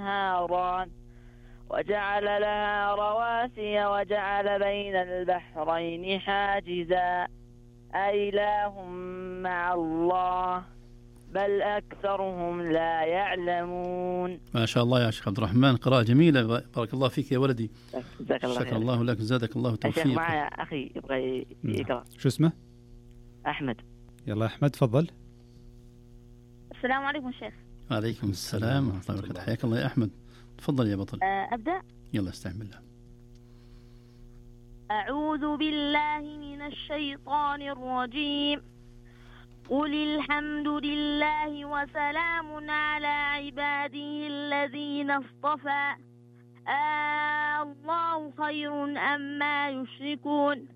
هاران وجعل لها رواسي وجعل بين البحرين حاجزا أإله مع الله بل أكثرهم لا يعلمون. ما شاء الله يا شيخ عبد الرحمن، قراءة جميلة، بارك الله فيك يا ولدي. جزاك الله خير. شكر الله لك، زادك الله توفيق. الشيخ معي أخي يبغى يقرأ. شو اسمه؟ أحمد. يلا أحمد تفضل. السلام عليكم شيخ. وعليكم السلام ورحمة الله وبركاته. حياك الله يا أحمد، تفضل يا بطل. أبدأ. يلا استعن بالله. أعوذ بالله من الشيطان الرجيم. قل الحمد لله وسلام على عباده الذين اصطفى الله خير أما يشركون